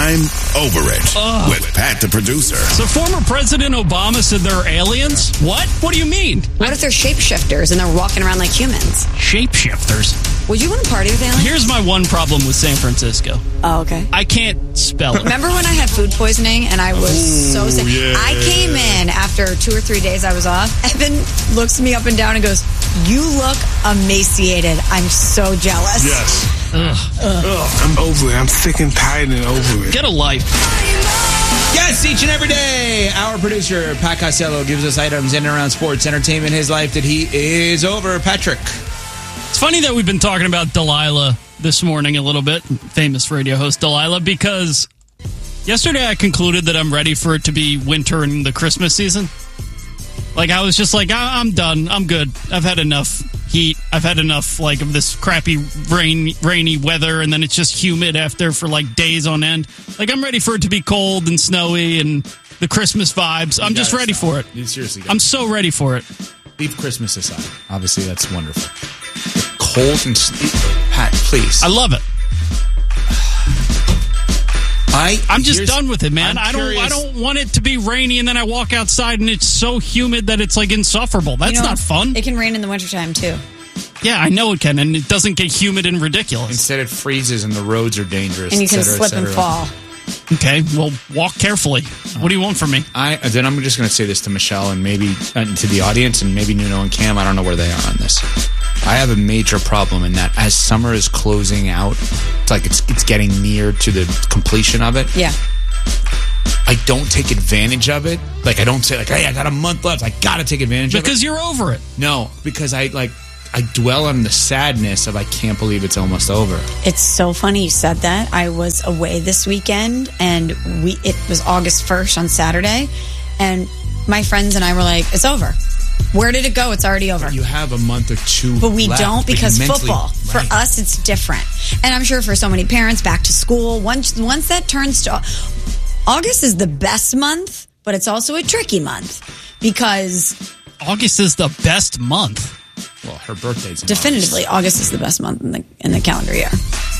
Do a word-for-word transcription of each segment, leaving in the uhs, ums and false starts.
I'm over it Ugh. with Pat the producer. So former President Obama said they're aliens? What? What do you mean? What if they're shapeshifters and they're walking around like humans? Shapeshifters? Would you want to party with aliens? Here's my one problem with San Francisco. Oh, okay. I can't spell it. Remember when I had food poisoning and I was Ooh, so sick? yeah. I came in after two or three days I was off. Evan looks me up and down and goes, "You look emaciated. I'm so jealous." Yes. Ugh. Ugh, I'm over it. I'm sick and tired and over it. Get a life. Yes, each and every day, our producer, Pat Costello, gives us items in and around sports, entertainment, his life that he is over. Patrick. It's funny that we've been talking about Delilah this morning a little bit, famous radio host Delilah, because yesterday I concluded that I'm ready for it to be winter and the Christmas season. Like, I was just like, I- I'm done. I'm good. I've had enough heat. I've had enough, like, of this crappy rain, rainy weather, and then it's just humid after for, like, days on end. Like, I'm ready for it to be cold and snowy and the Christmas vibes. I'm just ready for it. You seriously got I'm so ready for it. Leave Christmas aside. Obviously, that's wonderful. Cold and sleep. Pat, please. I love it. I, I'm just here's- done with it, man. I'm I don't I curious- don't want it to be rainy and then I walk outside and it's so humid that it's like insufferable. That's You know, not fun. It can rain in the wintertime, too. Yeah, I know it can, and it doesn't get humid and ridiculous. Instead, it freezes and the roads are dangerous. And you et can cetera, et slip and cetera. fall. Okay, well, walk carefully. What do you want from me? I then I'm just going to say this to Michelle and maybe uh, to the audience and maybe Nuno and Cam. I don't know where they are on this. I have a major problem in that as summer is closing out, it's like it's it's getting near to the completion of it. Yeah. I don't take advantage of it. Like I don't say like, hey, I got a month left. I got to take advantage of it. Because you're over it. No, because I like I dwell on the sadness of I can't believe it's almost over. It's so funny you said that. I was away this weekend, and we it was August first on Saturday, and my friends and I were like, "It's over. Where did it go? It's already over." You have a month or two, But we left, don't because mentally- football. For Right. us, it's different. And I'm sure for so many parents, back to school, once once that turns to August is the best month, but it's also a tricky month because August is the best month. Well, her birthday's in definitively August is the best month in the in the calendar year.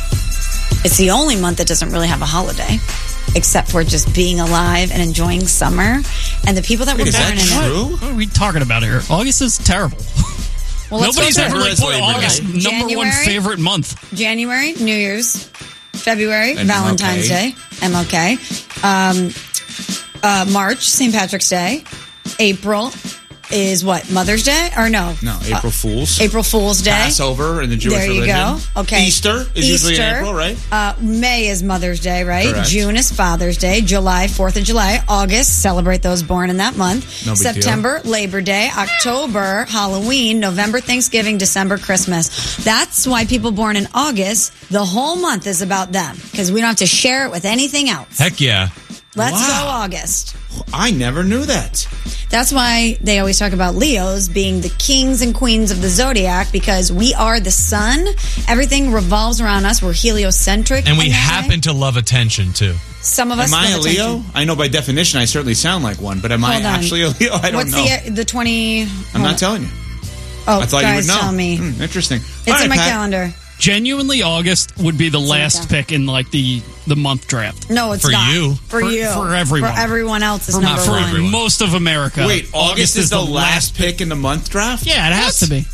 It's the only month that doesn't really have a holiday, except for just being alive and enjoying summer. And the people that Wait, were is born that in true? it. What are we talking about here? August is terrible. Well, let's Nobody's go ever through like it. put August Okay. number one January? favorite month. January, New Year's. February, And Valentine's M L K. Day, M L K. Um, uh, March, Saint Patrick's Day. April is what? Mother's Day? Or no? No, April Fool's. April Fool's Day. Passover in the Jewish There you religion. go. Okay. Easter is usually in Easter. April, right? Uh, May is Mother's Day, right? Correct. June is Father's Day. July, fourth of July. August, celebrate those born in that month. No big September, Labor Day. October, Halloween. November, Thanksgiving. December, Christmas. That's why people born in August, the whole month is about them because we don't have to share it with anything else. Heck yeah. Let's Wow. go August. I never knew that. That's why they always talk about Leos being the kings and queens of the zodiac because we are the sun. Everything revolves around us. We're heliocentric. And we in that way. happen to love attention, too. Some of us Am I a love Leo? attention. I know by definition I certainly sound like one, but am I Hold on. actually a Leo? I don't What's know. the the twenty? I'm hold not on. telling you. Oh, I thought guys, you would know. tell me. Hmm, interesting. It's All right, in my Pat. calendar. Genuinely, August would be the last okay. pick in like the, the month draft. No, it's For not. you. For, For- you. for everyone. For everyone else is For, number for one. everyone. most of America. Wait, August, is the last pick in the month draft? Yeah, it has to be.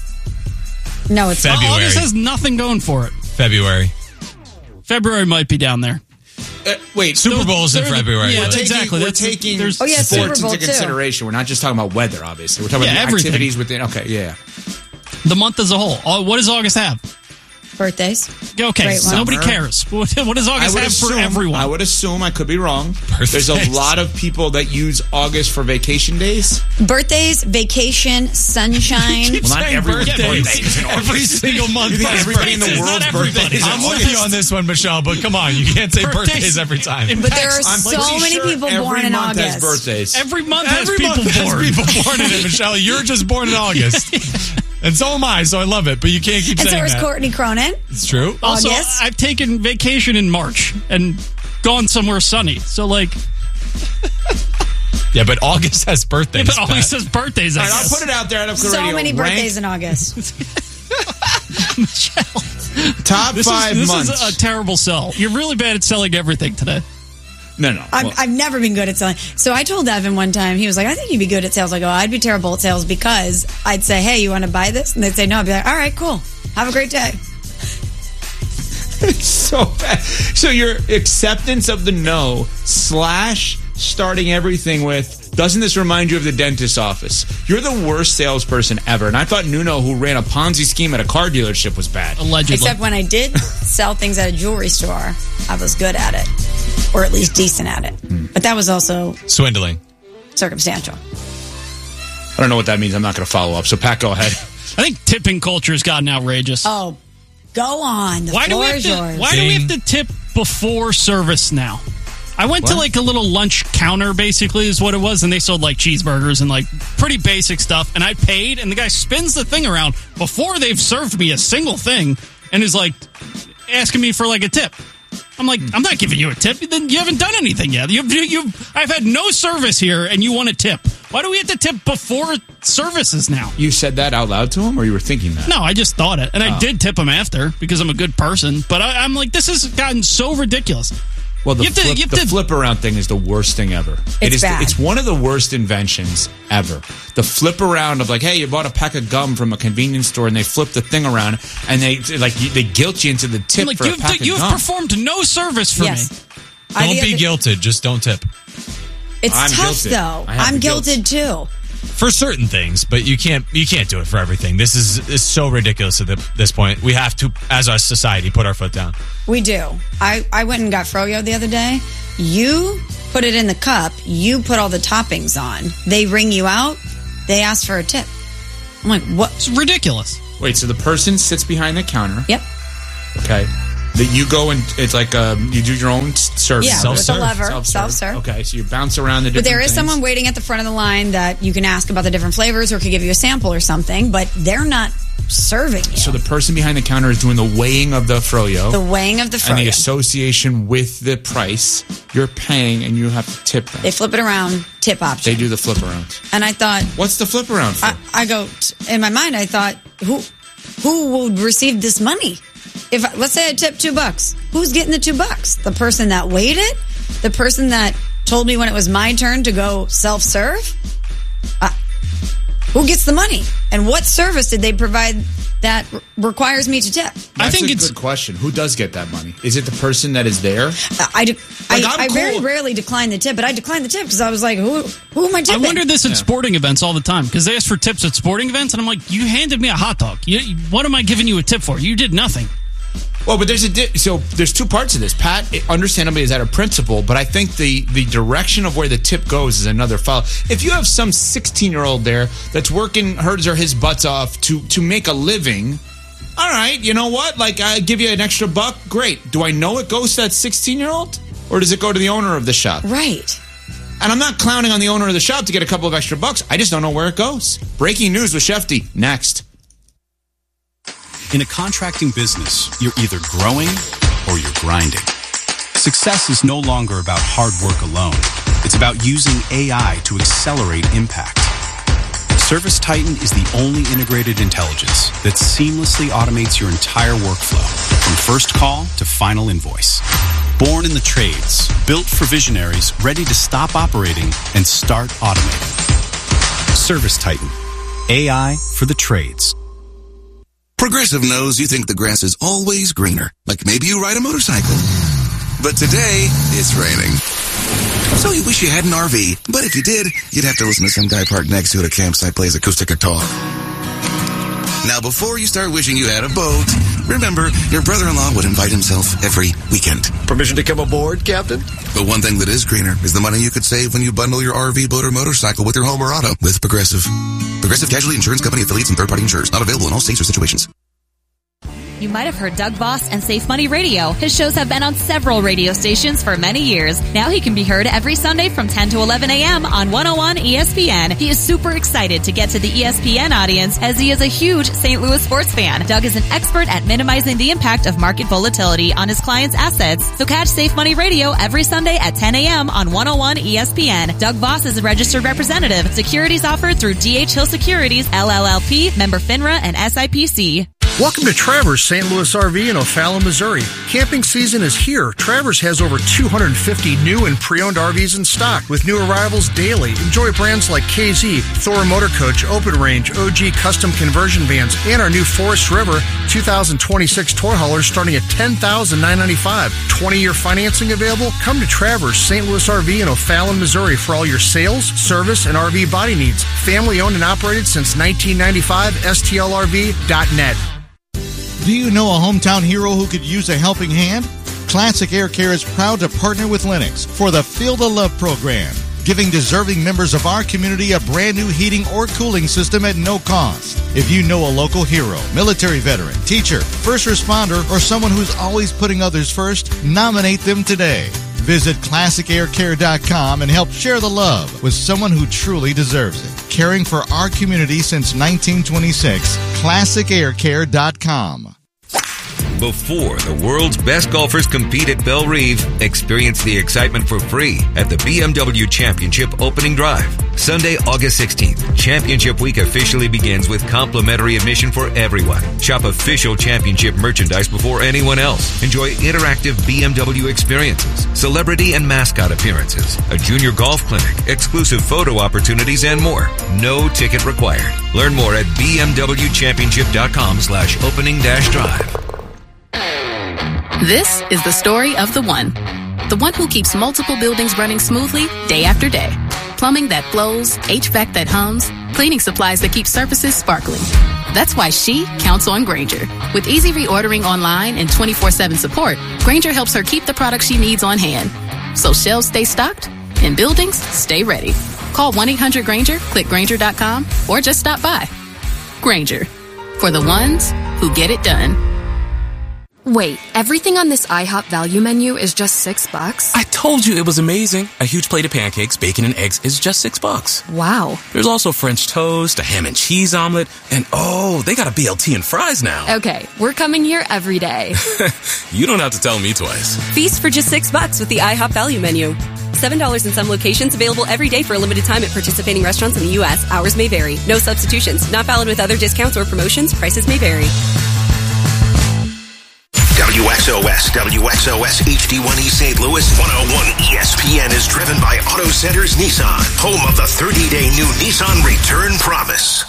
No, it's not. February. August has nothing going for it. February. February might be down there. Uh, wait, Super Bowl's in they're the- February. yeah, We're taking, exactly. We're That's- taking there's- Oh, yeah, sports Super Bowl, into too. consideration. We're not just talking about weather, obviously. We're talking Yeah, about the everything. activities within. Okay, yeah. The month as a whole. Oh, what does August have? Birthdays. Okay, Great one. nobody Summer. cares. What, what does August have for everyone? I would assume, I could be wrong. Birthdays. There's a lot of people that use August for vacation days. Birthdays, vacation, sunshine. Well, not saying everyone's birthdays. birthday is in August. Every single month. You think has everybody in the birthdays. world's Not birthday everybody. is in I'm with August? you on this one, Michelle, but come on. You can't say Birthdays- birthdays every time. But there are I'm so pretty many sure people every born in month August. has birthdays. Every month has Every people month born. has people born in it, Michelle. You're just born in August. And so am I, so I love it. But you can't keep And so saying is that. Courtney Cronin. It's true. Also, August. I've taken vacation in March and gone somewhere sunny. So, like, Yeah, but August has birthdays. but August Pat. has birthdays, I All right, I'll guess. put it out there. Out of So radio. many Rank birthdays in August. top This, five is, this months. is a terrible sell. You're really bad at selling everything today. No, no. I'm, Well- I've never been good at selling. So I told Evan one time, he was like, I think you'd be good at sales. I go, I'd be terrible at sales because I'd say, hey, you want to buy this? And they'd say no. I'd be like, all right, cool. Have a great day. It's so bad. So your acceptance of the no slash starting everything with, doesn't this remind you of the dentist's office? You're the worst salesperson ever. And I thought Nuno, who ran a Ponzi scheme at a car dealership, was bad. Allegedly. Except when I did sell things at a jewelry store, I was good at it, or at least decent at it. But that was also Swindling. circumstantial. I don't know what that means. I'm not going to follow up. So, Pat, go ahead. I think tipping culture has gotten outrageous. Oh, go on. The why do floor we have is to, yours. Why do we have to tip before service now? I went to like a little lunch counter, basically, is what it was, and they sold like cheeseburgers and like pretty basic stuff. And I paid, and the guy spins the thing around before they've served me a single thing, and is like asking me for like a tip. I'm like, I'm not giving you a tip. Then you haven't done anything yet. You've, you've, I've had no service here, and you want a tip. Why do we have to tip before services now? You said that out loud to him, or you were thinking that? No, I just thought it. And I did tip him after because I'm a good person. But I, I'm like, this has gotten so ridiculous. Well, the, You have to- flip, you have the to- flip around thing is the worst thing ever. it It's is. bad. It's one of the worst inventions ever. The flip around of like, hey, you bought a pack of gum from a convenience store, and they flip the thing around, and they like you- they guilt you into the tip I'm like, for a you've, pack of you've gum. performed no service for Yes. me. I Don't the be other- guilted. Just don't tip. It's I'm tough, guilted. though. I have I'm the guilt. guilted, too. For certain things, but you can't you can't do it for everything. This is, is so ridiculous at the, this point. We have to, as a society, put our foot down. We do. I, I went and got froyo the other day. You put it in the cup. You put all the toppings on. They ring you out. They ask for a tip. I'm like, what? It's ridiculous. Wait, so the person sits behind the counter. Yep. Okay. That you go and it's like um, you do your own s- service. Yeah, with the Self-serve. lever. Self-serve. Self-serve. Okay, so you bounce around the different But there is things. someone waiting at the front of the line that you can ask about the different flavors or could give you a sample or something, but they're not serving you. So the person behind the counter is doing the weighing of the froyo. the weighing of the and the froyo. association with the price. You're paying and you have to tip them. They flip it around, tip option. They do the flip arounds. And I thought, What's the flip around for? I, I go, in my mind, I thought, who who would receive this money? If I- let's say I tip two bucks, who's getting the two bucks? The person that waited, the person that told me when it was my turn to go self serve. Uh, who gets the money, and what service did they provide that r- requires me to tip? That's I think a it's good question. Who does get that money? Is it the person that is there? Uh, I, de- Like, I, I'm I very cool. rarely decline the tip, but I declined the tip because I was like, who who am I I tipping? wonder this at sporting events all the time because they ask for tips at sporting events, and I'm like, you handed me a hot dog. You, what am I giving you a tip for? You did nothing. Well, but there's a di- so there's two parts of this. Pat, it- understandably, is at a principle, but I think the the direction of where the tip goes is another follow. If you have some sixteen year old there that's working hers or his butts off to to make a living, all right, you know what? Like, I give you an extra buck, great. Do I know it goes to that sixteen year old, or does it go to the owner of the shop? Right. And I'm not clowning on the owner of the shop to get a couple of extra bucks. I just don't know where it goes. Breaking news with Shefty next. In a contracting business, you're either growing or you're grinding. Success is no longer about hard work alone. It's about using A I to accelerate impact. ServiceTitan is the only integrated intelligence that seamlessly automates your entire workflow, from first call to final invoice. Born in the trades, built for visionaries ready to stop operating and start automating. ServiceTitan, A I for the trades. Progressive knows you think the grass is always greener, like maybe you ride a motorcycle. But today, it's raining. So you wish you had an R V, but if you did, you'd have to listen to some guy parked next to it at a campsite plays acoustic guitar. Now, before you start wishing you had a boat, remember, your brother-in-law would invite himself every weekend. Permission to come aboard, Captain? But one thing that is greener is the money you could save when you bundle your R V, boat, or motorcycle with your home or auto with Progressive. Progressive Casualty Insurance Company affiliates and third-party insurers. Not available in all states or situations. You might have heard Doug Voss and Safe Money Radio. His shows have been on several radio stations for many years. Now he can be heard every Sunday from ten to eleven a.m. on one oh one E S P N. He is super excited to get to the E S P N audience as he is a huge Saint Louis sports fan. Doug is an expert at minimizing the impact of market volatility on his clients' assets. So catch Safe Money Radio every Sunday at ten a.m. on one oh one E S P N. Doug Voss is a registered representative. Securities offered through D H Hill Securities, L L L P, member FINRA, and S I P C. Welcome to Travers Saint Louis R V in O'Fallon, Missouri. Camping season is here. Travers has over two hundred fifty new and pre-owned R Vs in stock with new arrivals daily. Enjoy brands like K Z, Thor Motor Coach, Open Range, O G Custom Conversion Vans, and our new Forest River two thousand twenty-six Tour Haulers starting at ten thousand nine hundred ninety-five dollars. twenty-year financing available? Come to Travers Saint Louis R V in O'Fallon, Missouri for all your sales, service, and R V body needs. Family owned and operated since nineteen ninety-five. S T L R V dot net. Do you know a hometown hero who could use a helping hand? Classic Air Care is proud to partner with Lennox for the Feel the Love program, giving deserving members of our community a brand new heating or cooling system at no cost. If you know a local hero, military veteran, teacher, first responder, or someone who's always putting others first, nominate them today. Visit classic air care dot com and help share the love with someone who truly deserves it. Caring for our community since nineteen twenty-six. classic air care dot com. Before the world's best golfers compete at Belle Reve, experience the excitement for free at the B M W Championship Opening Drive. Sunday, August sixteenth, Championship Week officially begins with complimentary admission for everyone. Shop official championship merchandise before anyone else. Enjoy interactive B M W experiences, celebrity and mascot appearances, a junior golf clinic, exclusive photo opportunities, and more. No ticket required. Learn more at b m w championship dot com slash opening dash drive. This is the story of the one. The one who keeps multiple buildings running smoothly day after day. Plumbing that flows, H V A C that hums, cleaning supplies that keep surfaces sparkling. That's why she counts on Grainger. With easy reordering online and twenty-four seven support, Grainger helps her keep the products she needs on hand. So shelves stay stocked and buildings stay ready. Call one eight hundred Grainger, click Grainger dot com, or just stop by. Grainger. For the ones who get it done. Wait, everything on this IHOP value menu is just six bucks? I told you it was amazing. A huge plate of pancakes, bacon, and eggs is just six bucks. Wow. There's also French toast, a ham and cheese omelet, and oh, they got a B L T and fries now. Okay, we're coming here every day. You don't have to tell me twice. Feast for just six bucks with the IHOP value menu. seven dollars in some locations, available every day for a limited time at participating restaurants in the U S. Hours may vary. No substitutions. Not valid with other discounts or promotions. Prices may vary. W X O S, W X O S H D one E Saint Louis, one oh one E S P N is driven by Auto Centers Nissan, home of the thirty-day new Nissan Return Promise.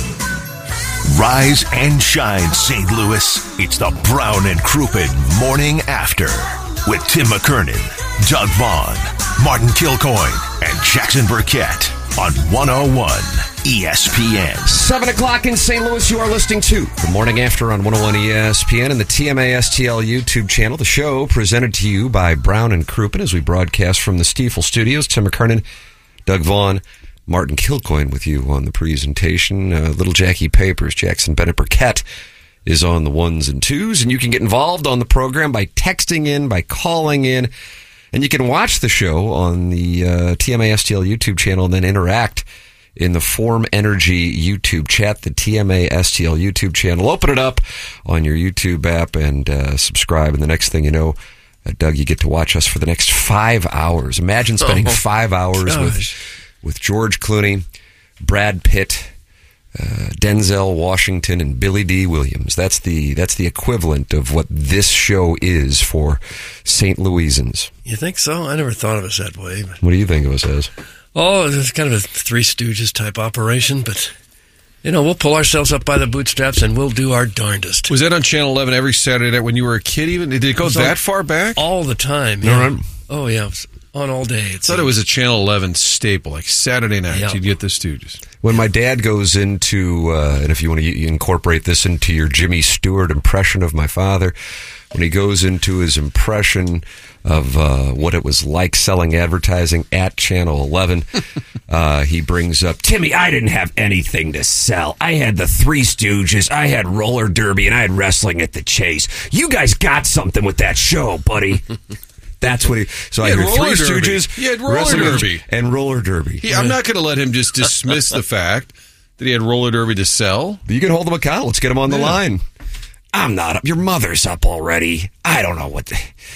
Rise and shine, Saint Louis. It's the Brown and Crouppen Morning After with Tim McKernan, Doug Vaughn, Martin Kilcoyne, and Jackson Burkett on one oh one E S P N. seven o'clock in Saint Louis, you are listening to The Morning After on one oh one E S P N and the T M A S T L YouTube channel. The show presented to you by Brown and Crouppen as we broadcast from the Stiefel Studios. Tim McKernan, Doug Vaughn, Martin Kilcoyne with you on the presentation. Uh, little Jackie Papers, Jackson Bennett Burkett is on the ones and twos, and you can get involved on the program by texting in, by calling in, and you can watch the show on the uh, T M A S T L YouTube channel and then interact in the Form Energy YouTube chat, the T M A S T L YouTube channel. Open it up on your YouTube app and uh, subscribe. And the next thing you know, uh, Doug, you get to watch us for the next five hours. Imagine spending oh, five hours with, with George Clooney, Brad Pitt, uh, Denzel Washington, and Billy D. Williams. That's the that's the equivalent of what this show is for Saint Louisans. You think so? I never thought of us that way. But... What do you think of us as? Oh, it's kind of a Three Stooges type operation, but, you know, we'll pull ourselves up by the bootstraps and we'll do our darndest. Was that on Channel eleven every Saturday night when you were a kid even? Did it go it that on, far back? All the time, yeah. All right. Oh, yeah, it was on all day. I thought it was a Channel eleven staple, like Saturday night, yep. You'd get the Stooges. When my dad goes into, uh, and if you want to incorporate this into your Jimmy Stewart impression of my father, when he goes into his impression of uh, what it was like selling advertising at Channel eleven, uh, he brings up, Timmy, I didn't have anything to sell. I had the Three Stooges, I had roller derby, and I had wrestling at the Chase. You guys got something with that show, buddy. That's what he. So he I hear Three derby. Stooges, he had roller derby and roller derby. He, I'm not going to let him just dismiss the fact that he had roller derby to sell. You can hold him accountable. Let's get him on the yeah. line. I'm not up. Your mother's up already. I don't know what the.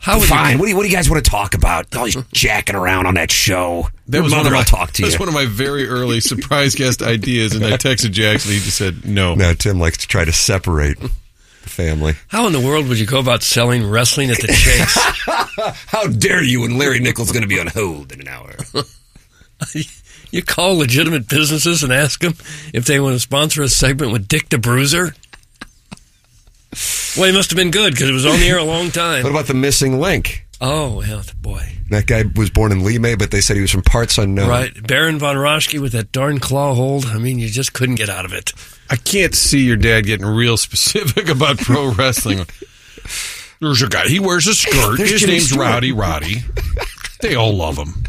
How Fine. You, what, do you, what do you guys want to talk about? Always jacking around on that show. That Your was mother one of my, will talk to you. That was one of my very early surprise guest ideas, and I texted Jackson. He just said no. No, Tim likes to try to separate the family. How in the world would you go about selling wrestling at the Chase? How dare you when Larry Nichols is going to be on hold in an hour? You call legitimate businesses and ask them if they want to sponsor a segment with Dick the Bruiser? Well, he must have been good because it was on the air a long time. What about the missing link? Oh, well, boy. That guy was born in Lime, but they said he was from parts unknown. Right. Baron von Raschke with that darn claw hold. I mean, you just couldn't get out of it. I can't see your dad getting real specific about pro wrestling. There's a guy. He wears a skirt. There's His Jimmy name's Stewart. Rowdy Roddy. They all love him.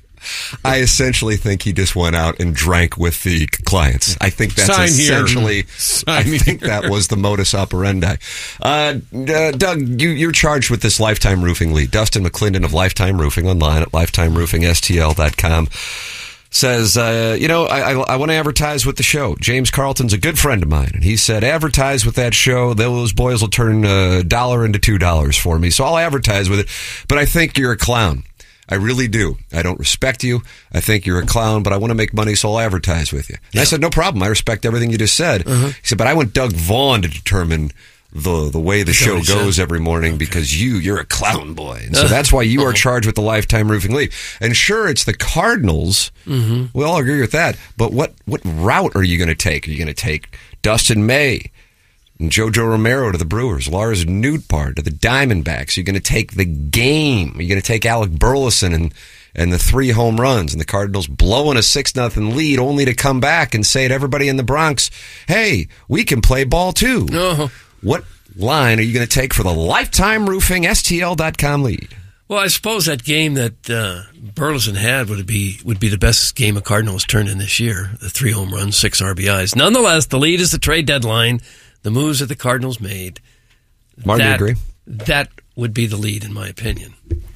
I essentially think he just went out and drank with the clients. I think that's Sign essentially. Here. Sign I think here. that was the modus operandi. Uh, uh, Doug, you, you're charged with this Lifetime Roofing lead. Dustin McClendon of Lifetime Roofing online at lifetime roofing s t l dot com says, uh, you know, I, I, I want to advertise with the show. James Carlton's a good friend of mine, and he said, advertise with that show. Those boys will turn a dollar into two dollars for me, so I'll advertise with it. But I think you're a clown. I really do. I don't respect you. I think you're a clown, but I want to make money, so I'll advertise with you. And yeah. I said, no problem. I respect everything you just said. Uh-huh. He said, but I want Doug Vaughn to determine the the way the show goes every morning, okay, because you, you're a clown boy. And so that's why you are charged with the Lifetime Roofing lead. And sure, it's the Cardinals. Mm-hmm. We all agree with that. But what, what route are you going to take? Are you going to take Dustin May and Jojo Romero to the Brewers, Lars Nootbaar to the Diamondbacks? You're going to take the game. You're going to take Alec Burleson and and the three home runs, and the Cardinals blowing a six nothing lead, only to come back and say to everybody in the Bronx, "Hey, we can play ball too." Uh-huh. What line are you going to take for the Lifetime Roofing S T L dot com lead? Well, I suppose that game that uh, Burleson had would be would be the best game a Cardinals turned in this year. The three home runs, six R B Is. Nonetheless, the lead is the trade deadline. The moves that the Cardinals made. Martin, that, do you agree? That would be the lead, in my opinion.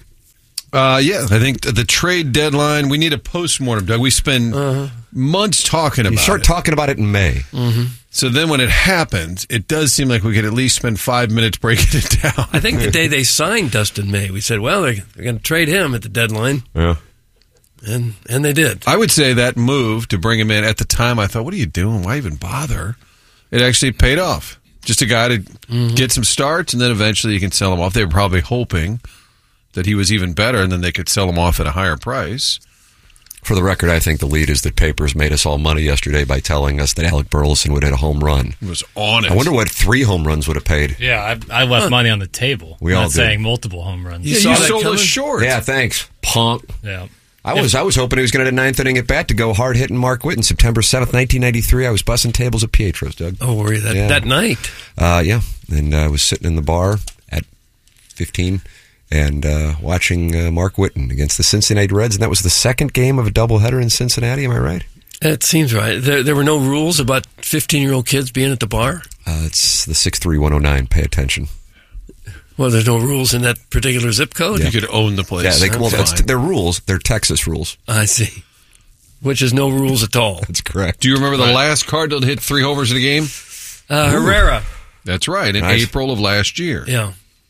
Uh, yeah, I think the trade deadline, we need a postmortem, Doug. We spend uh-huh. months talking about it. You start it. talking about it in May. Mm-hmm. So then when it happens, it does seem like we could at least spend five minutes breaking it down. I think the day they signed Dustin May, we said, well, they're, they're going to trade him at the deadline. Yeah. And and they did. I would say that move to bring him in at the time, I thought, what are you doing? Why even bother? It actually paid off. Just a guy to mm-hmm. get some starts, and then eventually you can sell him off. They were probably hoping that he was even better, and then they could sell him off at a higher price. For the record, I think the lead is that Papers made us all money yesterday by telling us that Alec Burleson would hit a home run. He was on it. I wonder what three home runs would have paid. Yeah, I, I left huh. money on the table. We I'm all not did. saying multiple home runs. You, yeah, you sold us short. Yeah, thanks, punk. Yeah. I was I was hoping he was going to hit a ninth inning at bat to go hard hitting Mark Whitten. September seventh, nineteen ninety-three. I was bussing tables at Pietro's, Doug. Oh, were you that, yeah. that night? Uh, yeah, and I uh, was sitting in the bar at fifteen and uh, watching uh, Mark Whitten against the Cincinnati Reds, and that was the second game of a doubleheader in Cincinnati. Am I right? It seems right. There, there were no rules about fifteen-year-old kids being at the bar? Uh, it's the six three one oh nine. Pay attention. Well, there's no rules in that particular zip code? You could own the place. Yeah, they, well, that's, they're rules. They're Texas rules. I see. Which is no rules at all. That's correct. Do you remember the right. last Cardinal to hit three homers in a game? Uh, Herrera. That's right, in nice. April of last year. Yeah.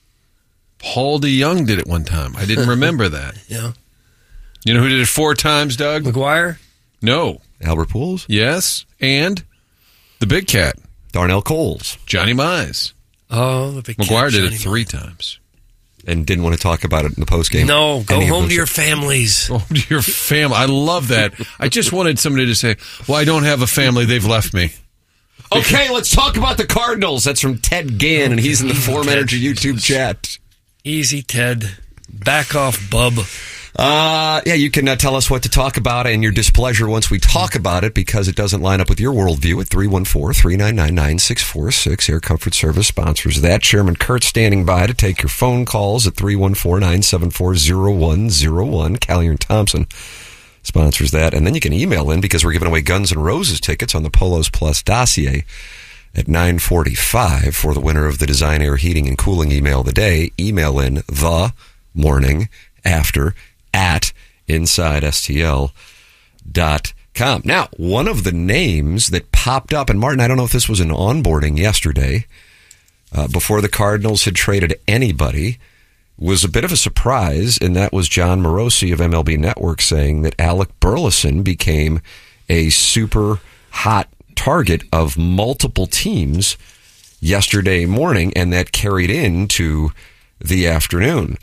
Paul DeYoung did it one time. I didn't remember that. Yeah. You know who did it four times, Doug? McGuire? No. Albert Pujols? Yes. And the big cat. Darnell Coles. Johnny Mize. Oh, the big McGuire cat, did Johnny it three Mize. times. And didn't want to talk about it in the postgame. No, go Any home to your families. Go home to your family. I love that. I just wanted somebody to say, well, I don't have a family. They've left me. Okay, let's talk about the Cardinals. That's from Ted Gann, and he's in the Form Energy YouTube chat. Easy, Ted. Back off, bub. Uh, yeah, you can uh, tell us what to talk about and your displeasure once we talk about it, because it doesn't line up with your worldview at three one four, three nine nine, nine six four six. Air Comfort Service sponsors that. Chairman Kurt standing by to take your phone calls at three one four, nine seven four, zero one zero one. Callier and Thompson sponsors that. And then you can email in, because we're giving away Guns N' Roses tickets on the Polos Plus dossier at nine forty-five for the winner of the Design Air Heating and Cooling email of the day. Email in the morning after at inside S T L dot com. Now, one of the names that popped up, and Martin, I don't know if this was an onboarding yesterday, uh, before the Cardinals had traded anybody, was a bit of a surprise, and that was John Morosi of M L B Network saying that Alec Burleson became a super hot target of multiple teams yesterday morning, and that carried into the afternoon.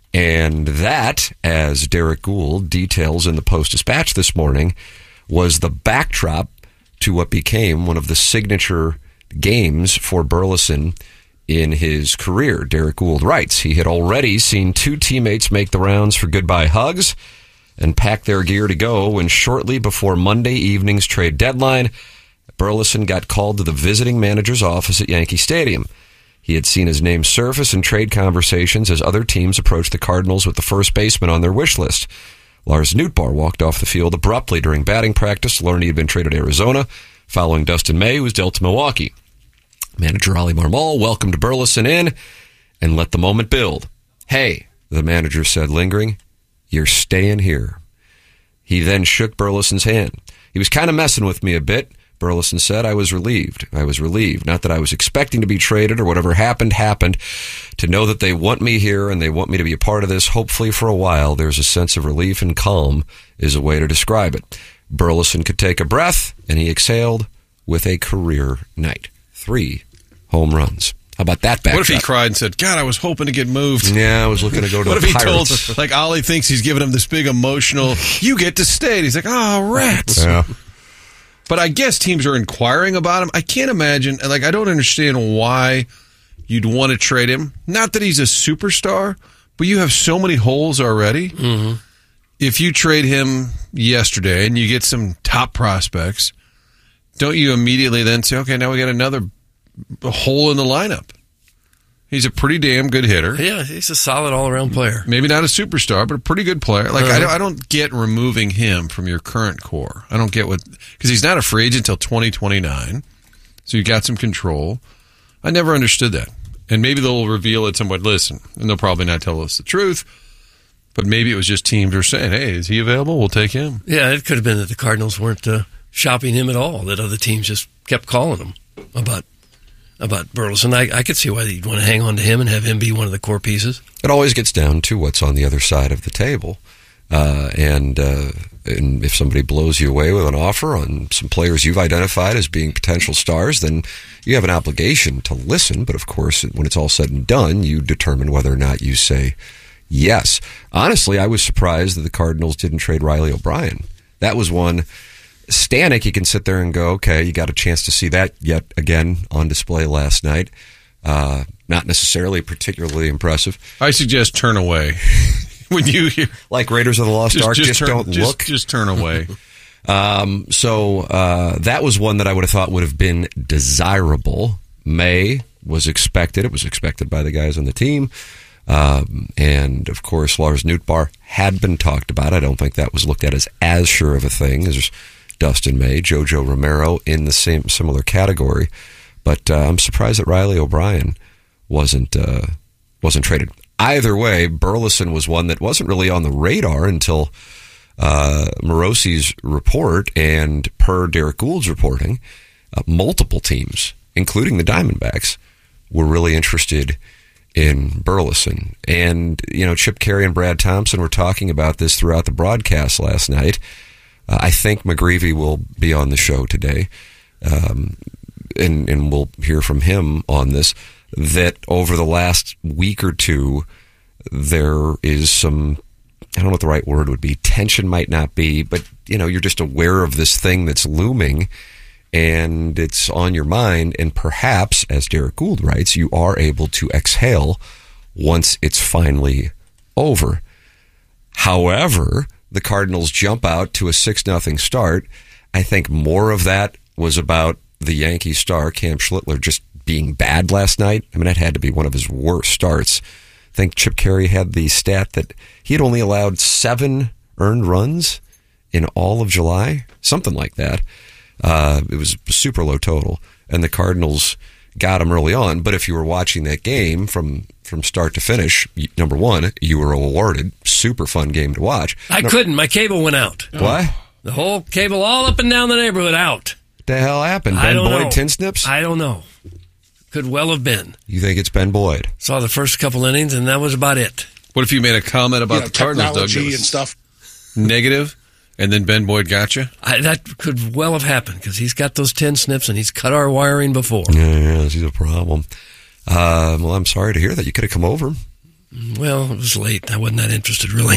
And that, as Derek Gould details in the Post-Dispatch this morning, was the backdrop to what became one of the signature games for Burleson in his career. Derek Gould writes, he had already seen two teammates make the rounds for goodbye hugs and pack their gear to go when shortly before Monday evening's trade deadline, Burleson got called to the visiting manager's office at Yankee Stadium. He had seen his name surface in trade conversations as other teams approached the Cardinals with the first baseman on their wish list. Lars Nootbaar walked off the field abruptly during batting practice to learn he had been traded to Arizona, following Dustin May, who was dealt to Milwaukee. Manager Ollie Marmol welcomed Burleson in and let the moment build. Hey, the manager said, lingering, you're staying here. He then shook Burleson's hand. He was kind of messing with me a bit. Burleson said, I was relieved. I was relieved. Not that I was expecting to be traded or whatever happened, happened. To know that they want me here and they want me to be a part of this, hopefully for a while, there's a sense of relief and calm is a way to describe it. Burleson could take a breath, and he exhaled with a career night. Three home runs. How about that backdrop? What if he cried and said, God, I was hoping to get moved? Yeah, I was looking to go to what the if he Pirates. told, like, Ollie thinks he's giving him this big emotional, you get to stay. And he's like, oh, rats. Yeah. But I guess teams are inquiring about him. I can't imagine, like, I don't understand why you'd want to trade him. Not that he's a superstar, but you have so many holes already. Mm-hmm. If you trade him yesterday and you get some top prospects, don't you immediately then say, okay, now we got another hole in the lineup? He's a pretty damn good hitter. Yeah, he's a solid all-around player. Maybe not a superstar, but a pretty good player. Like, uh-huh. I, don't, I don't get removing him from your current core. I don't get what... Because he's not a free agent until twenty twenty-nine, so you got some control. I never understood that. And maybe they'll reveal it somewhat, listen, and they'll probably not tell us the truth, but maybe it was just teams are saying, hey, is he available? We'll take him. Yeah, it could have been that the Cardinals weren't uh, shopping him at all, that other teams just kept calling him about... About Burleson. I, I could see why you'd want to hang on to him and have him be one of the core pieces. It always gets down to what's on the other side of the table. Uh, and, uh, and if somebody blows you away with an offer on some players you've identified as being potential stars, then you have an obligation to listen. But, of course, when it's all said and done, you determine whether or not you say yes. Honestly, I was surprised that the Cardinals didn't trade Riley O'Brien. That was one... Stanek, you can sit there and go, okay, you got a chance to see that yet again on display last night. Uh, not necessarily particularly impressive. I suggest turn away when you hear. Like Raiders of the Lost just, Ark, just, just turn, don't just, look. Just turn away. um, so uh, that was one that I would have thought would have been desirable. May was expected. It was expected by the guys on the team. Um, and, of course, Lars Nootbaar had been talked about. I don't think that was looked at as as sure of a thing as Dustin May, Jojo Romero in the same similar category, but uh, I'm surprised that Riley O'Brien wasn't uh, wasn't traded. Either way, Burleson was one that wasn't really on the radar until uh, Morosi's report, and per Derek Gould's reporting, uh, multiple teams, including the Diamondbacks, were really interested in Burleson. And you know, Chip Caray and Brad Thompson were talking about this throughout the broadcast last night. Uh, I think McGreevy will be on the show today, um, and, and we'll hear from him on this, that over the last week or two, there is some, I don't know what the right word would be, tension might not be, but, you know, you're just aware of this thing that's looming, and it's on your mind, and perhaps, as Derek Gould writes, you are able to exhale once it's finally over. However, the Cardinals jump out to a six nothing start. I think more of that was about the Yankee star, Cam Schlittler, just being bad last night. I mean, that had to be one of his worst starts. I think Chip Caray had the stat that he had only allowed seven earned runs in all of July, something like that. Uh, it was a super low total, and the Cardinals got him early on. But if you were watching that game from from start to finish, number one, you were awarded. Super fun game to watch. I no, couldn't. My cable went out. What? The whole cable all up and down the neighborhood out. What the hell happened? Ben I don't Boyd know. tin snips? I don't know. Could well have been. You think it's Ben Boyd? Saw the first couple innings, and that was about it. What if you made a comment about You know, the Cardinals, Doug? technology that was and stuff. Negative, and then Ben Boyd got you? I, that could well have happened because he's got those ten snips and he's cut our wiring before. Yeah, yeah, this is a problem. Uh, well, I'm sorry to hear that. You could have come over. Well, it was late. I wasn't that interested, really.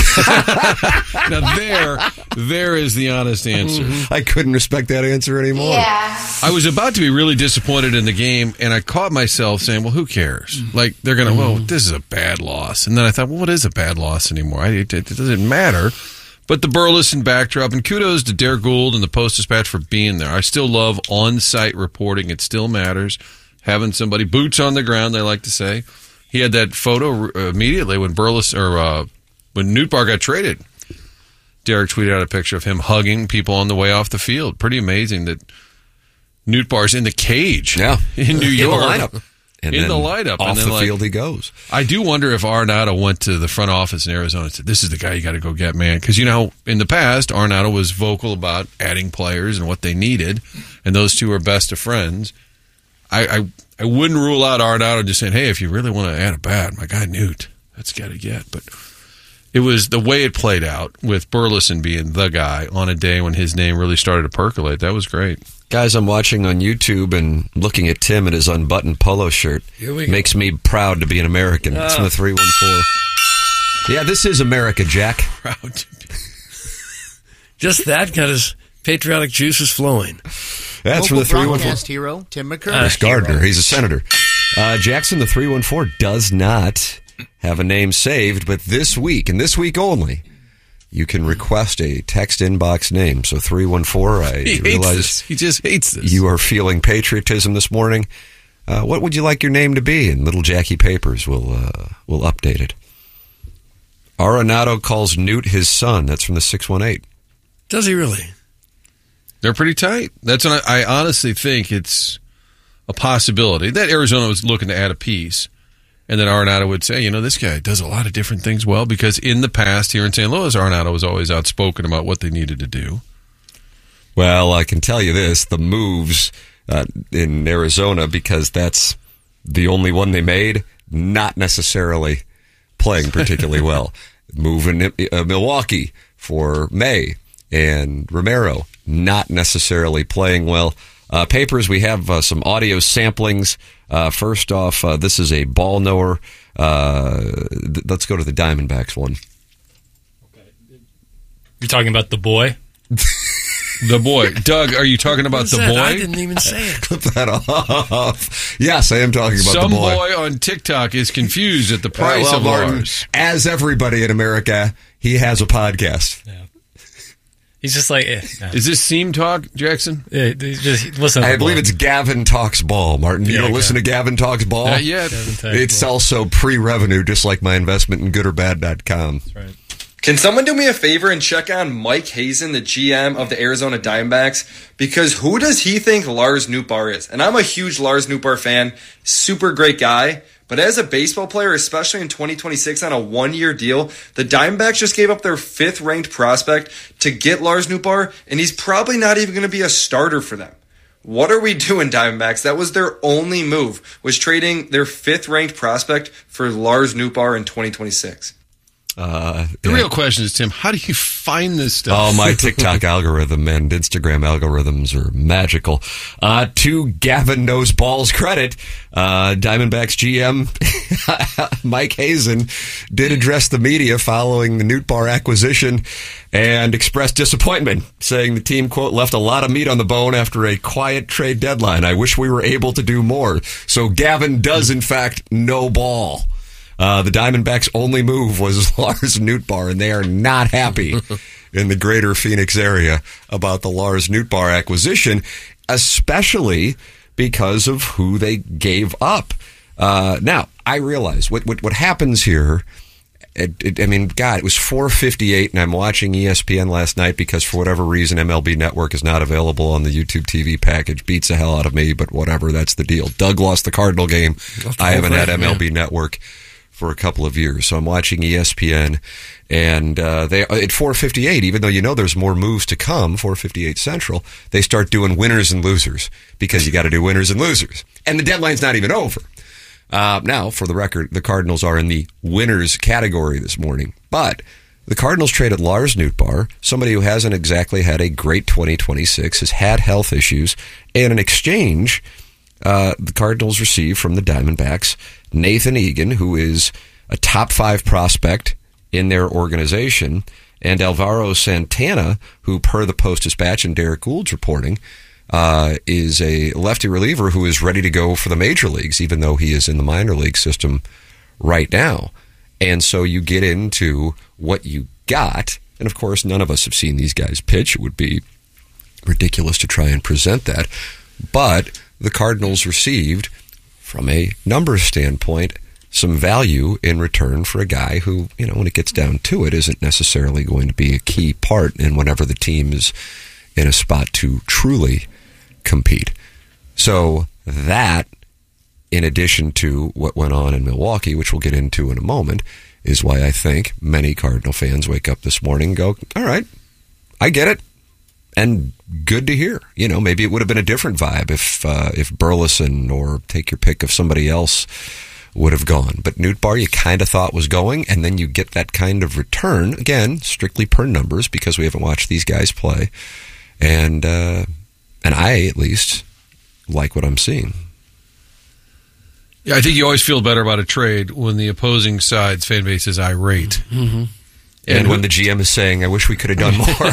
Now, there, there is the honest answer. Mm-hmm. I couldn't respect that answer anymore. Yeah. I was about to be really disappointed in the game, and I caught myself saying, well, who cares? Like, they're going to, well, this is a bad loss. And then I thought, well, what is a bad loss anymore? I, it, it doesn't matter. But the Burleson backdrop, and kudos to Derek Gould and the Post-Dispatch for being there. I still love on-site reporting. It still matters. Having somebody, boots on the ground, they like to say. He had that photo immediately when Burleson, or uh, when Nootbaar got traded. Derek tweeted out a picture of him hugging people on the way off the field. Pretty amazing that Nootbaar's in the cage yeah. in New York. In the lineup. And in then the lineup. Off and then the like, field he goes. I do wonder if Arenado went to the front office in Arizona and said, this is the guy you got to go get, man. Because, you know, in the past, Arenado was vocal about adding players and what they needed, and those two are best of friends. I, I I wouldn't rule out Arenado just saying, hey, if you really want to add a bat, my guy Newt, that's got to get. But it was the way it played out with Burleson being the guy on a day when his name really started to percolate. That was great. Guys, I'm watching on YouTube and looking at Tim in his unbuttoned polo shirt. Here we go. Makes me proud to be an American. Oh. It's from the three one four. Yeah, this is America, Jack. Proud to be. Just that got his patriotic juices flowing. That's from the three one four. Broadcast hero, Tim McKernan. Chris Gardner. He's a senator. Uh, Jackson, the three one four, does not have a name saved, but this week, and this week only, you can request a text inbox name. So three one four, I He hates realize this. He just hates this. you are feeling patriotism this morning. Uh, what would you like your name to be? And little Jackie Papers will uh, will update it. Arenado calls Newt his son. That's from the six one eight. Does he really? They're pretty tight. That's what I, I honestly think it's a possibility that Arizona was looking to add a piece, and then Arenado would say, you know, this guy does a lot of different things well, because in the past here in Saint Louis, Arenado was always outspoken about what they needed to do. Well, I can tell you this, the moves uh, in Arizona, because that's the only one they made, not necessarily playing particularly well. Move in uh, Milwaukee for May and Romero, not necessarily playing well. Uh, Papers, we have uh, some audio samplings. Uh, first off, uh, this is a ball knower. Uh, th- let's go to the Diamondbacks one. You're talking about the boy? The boy. Doug, are you talking about the that? boy? I didn't even say it. Clip that off. Yes, I am talking about Some the boy. boy on TikTok is confused at the price Uh, well, of Martin, Lars. as everybody in America, he has a podcast. Yeah. He's just like, eh, nah. Is this Seam Talk, Jackson? Yeah, just listen. To I the believe ball. it's Gavin Talks Ball, Martin. You Yeah, don't okay. listen to Gavin Talks Ball? Not yet. Gavin Talks It's Ball. also pre-revenue, just like my investment in good or bad dot com. That's right. Can someone do me a favor and check on Mike Hazen, the G M of the Arizona Diamondbacks? Because who does he think Lars Nootbaar is? And I'm a huge Lars Nootbaar fan, super great guy. But as a baseball player, especially in twenty twenty-six on a one-year deal, the Diamondbacks just gave up their fifth-ranked prospect to get Lars Nootbaar, and he's probably not even going to be a starter for them. What are we doing, Diamondbacks? That was their only move, was trading their fifth-ranked prospect for Lars Nootbaar in twenty twenty-six. Uh, The yeah. real question is, Tim, how do you find this stuff? Oh, my TikTok algorithm and Instagram algorithms are magical. Uh, to Gavin Knows Ball's credit, uh, Diamondbacks G M Mike Hazen did address the media following the Nootbaar acquisition and expressed disappointment, saying the team, quote, left a lot of meat on the bone after a quiet trade deadline. I wish we were able to do more. So Gavin does, in fact, know ball. Uh, the Diamondbacks' only move was Lars Nootbaar, and they are not happy in the greater Phoenix area about the Lars Nootbaar acquisition, especially because of who they gave up. Uh, now, I realize what, what, what happens here. It, it, I mean, God, it was four fifty-eight, and I'm watching E S P N last night because for whatever reason, M L B Network is not available on the YouTube T V package. Beats the hell out of me, but whatever, that's the deal. Doug lost the Cardinal game. I haven't had M L B Network for a couple of years. So I'm watching E S P N, and uh, they at four fifty-eight, even though you know there's more moves to come, four fifty-eight Central, they start doing winners and losers because you got to do winners and losers. And the deadline's not even over. Uh, now, for the record, the Cardinals are in the winners category this morning. But the Cardinals traded Lars Nootbaar, somebody who hasn't exactly had a great twenty twenty-six, has had health issues, and in exchange, uh, the Cardinals received from the Diamondbacks Nathan Egan, who is a top five prospect in their organization, and Alvaro Santana, who, per the Post-Dispatch and Derek Gould's reporting, uh, is a lefty reliever who is ready to go for the major leagues, even though he is in the minor league system right now. And so you get into what you got, and of course, none of us have seen these guys pitch. It would be ridiculous to try and present that. But the Cardinals received, from a numbers standpoint, some value in return for a guy who, you know, when it gets down to it, isn't necessarily going to be a key part in whenever the team is in a spot to truly compete. So that, in addition to what went on in Milwaukee, which we'll get into in a moment, is why I think many Cardinal fans wake up this morning and go, all right, I get it. And good to hear. You know, maybe it would have been a different vibe if uh, if Burleson or take your pick of somebody else would have gone. But Nootbaar, you kind of thought was going, and then you get that kind of return. Again, strictly per numbers, because we haven't watched these guys play. And, uh, and I, at least, like what I'm seeing. Yeah, I think you always feel better about a trade when the opposing side's fan base is irate. Mm-hmm. And, and when the G M is saying, I wish we could have done more.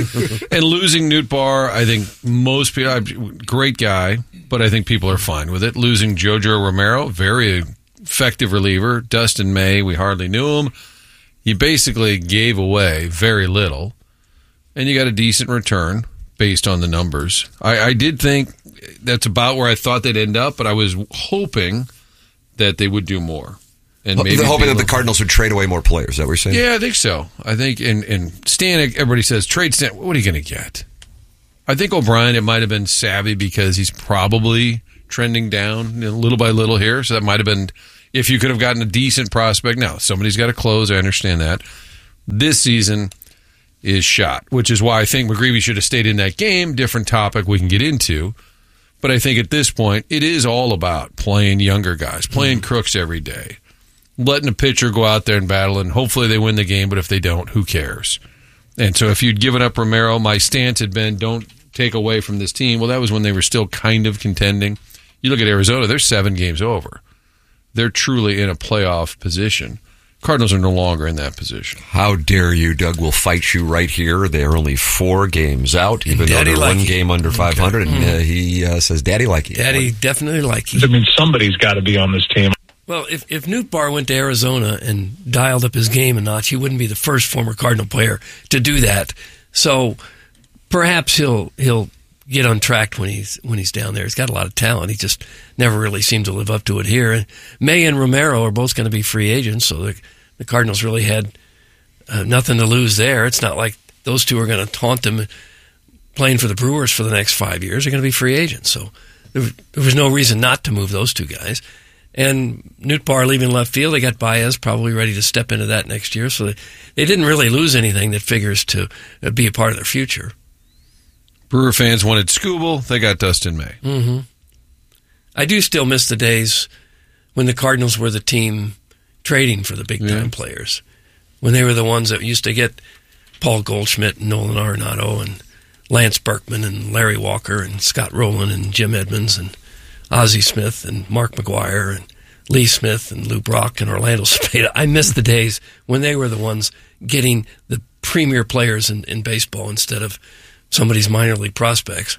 And losing Nootbaar, I think most people, great guy, but I think people are fine with it. Losing Jojo Romero, very effective reliever. Dustin May, we hardly knew him. You basically gave away very little, and you got a decent return based on the numbers. I, I did think that's about where I thought they'd end up, but I was hoping that they would do more. And maybe they're hoping that the Cardinals would trade away more players. Is that what you're saying? Yeah, I think so. I think in, in Stanek, everybody says, trade Stanek. What are you going to get? I think O'Brien, it might have been savvy because he's probably trending down, you know, little by little here. So that might have been, if you could have gotten a decent prospect. Now, somebody's got to close. I understand that. This season is shot, which is why I think McGreevy should have stayed in that game. Different topic we can get into. But I think at this point, it is all about playing younger guys, playing mm-hmm. crooks every day. Letting a pitcher go out there and battle, and hopefully they win the game, but if they don't, who cares? And so if you'd given up Romero, my stance had been don't take away from this team. Well, that was when they were still kind of contending. You look at Arizona, they're seven games over. They're truly in a playoff position. Cardinals are no longer in that position. How dare you? Doug will fight you right here. They're only four games out, even though they're one game under five hundred, and uh, he uh, says, Daddy like you. Daddy definitely like you. I mean, somebody's got to be on this team. Well, if, if Nootbaar went to Arizona and dialed up his game a notch, he wouldn't be the first former Cardinal player to do that. So perhaps he'll he'll get untracked when he's when he's down there. He's got a lot of talent. He just never really seemed to live up to it here. And May and Romero are both going to be free agents, so the, the Cardinals really had uh, nothing to lose there. It's not like those two are going to taunt them playing for the Brewers for the next five years. They're going to be free agents, so there, there was no reason not to move those two guys. And Nootbaar leaving left field, they got Baez probably ready to step into that next year. So they, they didn't really lose anything that figures to be a part of their future. Brewer fans wanted Skubal. They got Dustin May. Mm-hmm. I do still miss the days when the Cardinals were the team trading for the big-time yeah. players. When they were the ones that used to get Paul Goldschmidt and Nolan Arenado and Lance Berkman and Larry Walker and Scott Rowland and Jim Edmonds and Ozzie Smith and Mark McGuire and Lee Smith and Lou Brock and Orlando Cepeda. I miss the days when they were the ones getting the premier players in, in baseball instead of somebody's minor league prospects.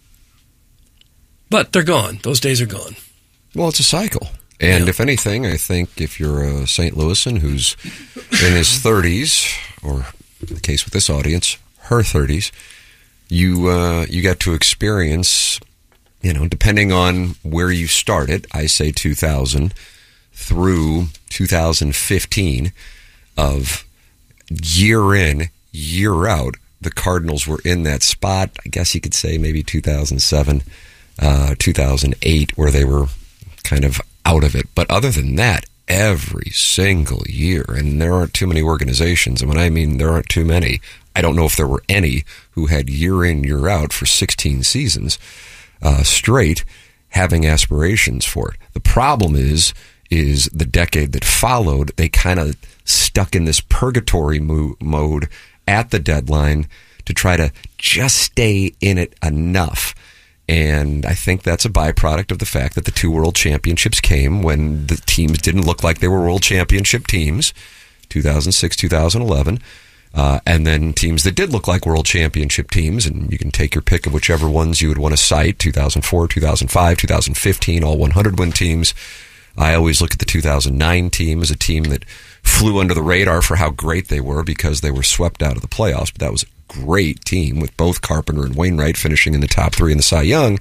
But they're gone. Those days are gone. Well, it's a cycle. And yeah. if anything, I think if you're a Saint Louisan who's in his thirties, or in the case with this audience, her thirties, you uh, you got to experience... You know, depending on where you started, I say two thousand through two thousand fifteen, of year in, year out, the Cardinals were in that spot. I guess you could say maybe two thousand seven, uh, two thousand eight, where they were kind of out of it. But other than that, every single year, and there aren't too many organizations. And when I mean there aren't too many, I don't know if there were any who had year in, year out for sixteen seasons uh, straight having aspirations for it. The problem is, is the decade that followed, they kind of stuck in this purgatory mo- mode at the deadline to try to just stay in it enough. And I think that's a byproduct of the fact that the two world championships came when the teams didn't look like they were world championship teams, two thousand six, two thousand eleven. Uh, and then teams that did look like world championship teams, and you can take your pick of whichever ones you would want to cite, two thousand four, two thousand five, two thousand fifteen, all one hundred win teams. I always look at the two thousand nine team as a team that flew under the radar for how great they were because they were swept out of the playoffs, but that was a great team with both Carpenter and Wainwright finishing in the top three in the Cy Young,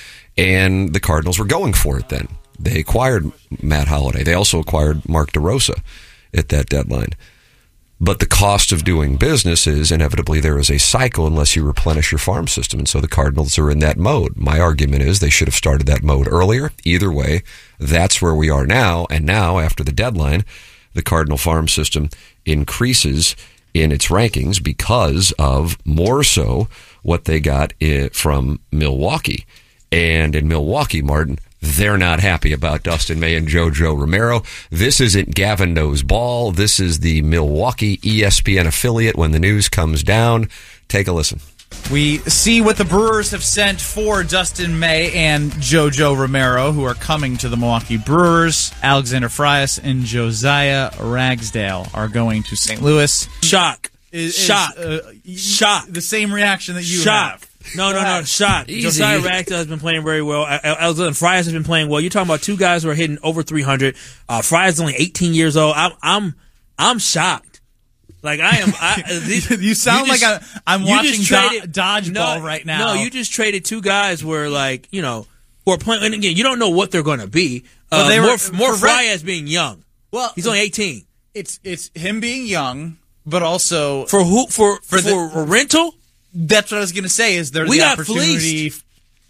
and the Cardinals were going for it then. They acquired Matt Holliday. They also acquired Mark DeRosa at that deadline. But the cost of doing business is inevitably there is a cycle unless you replenish your farm system. And so the Cardinals are in that mode. My argument is they should have started that mode earlier. Either way, that's where we are now. And now, after the deadline, the Cardinal farm system increases in its rankings because of more so what they got from Milwaukee. And in Milwaukee, Martin, they're not happy about Dustin May and JoJo Romero. This isn't Gavin Knows Ball. This is the Milwaukee E S P N affiliate when the news comes down. Take a listen. We see what the Brewers have sent for Dustin May and JoJo Romero, who are coming to the Milwaukee Brewers. Alexander Frias and Josiah Ragsdale are going to Saint Louis. Shock. Is, Shock. Is, uh, Shock. The same reaction that you Shock. have. No, no, no. Shock. Easy. Josiah Ragsdale has been playing very well. Alexander Frias has been playing well. You're talking about two guys who are hitting over three hundred. Uh, Frias is only eighteen years old. I'm, I'm, I'm shocked. Like I am. I, these, you sound you just, like I'm, I'm watching traded, do- dodgeball no, right now. No, you just traded two guys where, like, you know, who are playing. And again, you don't know what they're going to be. Uh, well, they more, were, more Ra- Frias being young. Well, he's only eighteen. It's it's him being young, but also for who for for, for the, a rental. That's what I was going to say. Is there we the got opportunity? Fleeced.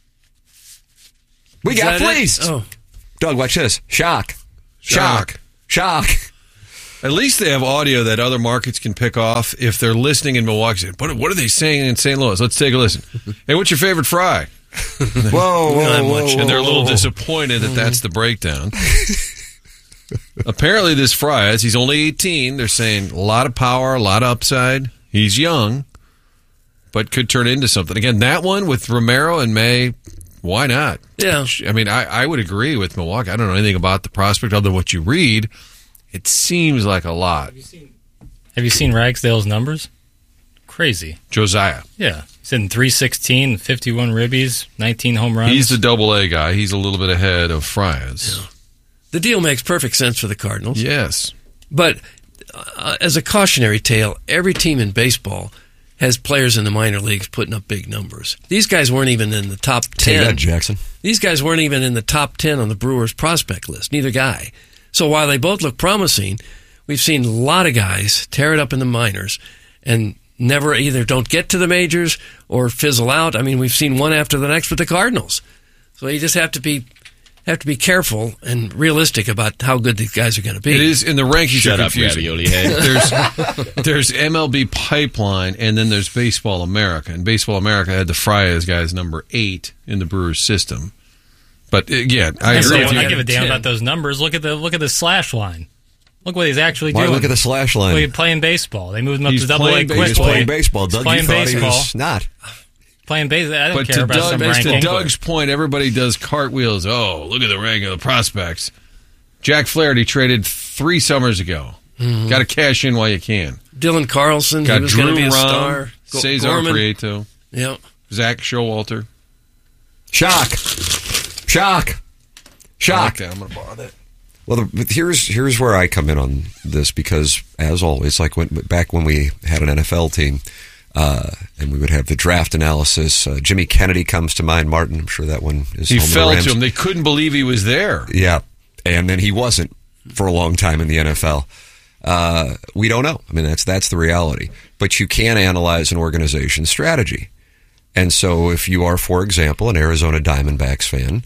We Is got fleeced. Oh, Doug, watch this. Shock. Shock. Shock. At least they have audio that other markets can pick off if they're listening in Milwaukee. What, what are they saying in Saint Louis? Let's take a listen. Hey, what's your favorite fry? whoa, whoa, whoa, whoa, And they're a little whoa. disappointed that that's the breakdown. Apparently, this Frias, he's only eighteen. They're saying a lot of power, a lot of upside. He's young, but could turn into something. Again, that one with Romero and May, why not? Yeah. I mean, I, I would agree with Milwaukee. I don't know anything about the prospect other than what you read. It seems like a lot. Have you seen, have you seen Ragsdale's numbers? Crazy. Josiah. Yeah. He's in three sixteen, fifty-one ribbies, nineteen home runs. He's the double A guy. He's a little bit ahead of Frias. Yeah. The deal makes perfect sense for the Cardinals. Yes. But uh, as a cautionary tale, every team in baseball has players in the minor leagues putting up big numbers. These guys weren't even in the top ten. Take that, Jackson. These guys weren't even in the top ten on the Brewers prospect list, neither guy. So while they both look promising, we've seen a lot of guys tear it up in the minors and never either don't get to the majors or fizzle out. I mean, we've seen one after the next with the Cardinals. So you just have to be have to be careful and realistic about how good these guys are going to be. It is, in the rankings Shut are up, confusing. Ravioli Head. there's, there's M L B Pipeline, and then there's Baseball America. And Baseball America had the Frias guys number eight in the Brewers system. But again, I, I agree say, with when you. I give a damn about those numbers. Look at the look at the slash line. Look what he's actually Why doing. look at the slash line? Well, he's playing baseball. They moved him up He's to double A playing quickly. He's playing baseball. He's Doug, playing you thought baseball. he was not. Playing baseball. I don't But care to, about Doug, some to ranking. Doug's point, everybody does cartwheels. Oh, look at the rank of the prospects. Jack Flaherty traded three summers ago. Mm-hmm. Got to cash in while you can. Dylan Carlson, Got he was Drew going to be a Rom, star. Go- Cesar Gorman. Prieto. Yep. Zach Showalter. Shock. Shock. Shock. Okay, I'm going to borrow that. Well, the, but here's here's where I come in on this because, as always, like when, back when we had an N F L team uh, and we would have the draft analysis, uh, Jimmy Kennedy comes to mind. Martin, I'm sure that one is. He home fell Rams. to him. They couldn't believe he was there. Yeah, and then he wasn't for a long time in the N F L. Uh, we don't know. I mean, that's that's the reality. But you can analyze an organization's strategy. And so if you are, for example, an Arizona Diamondbacks fan,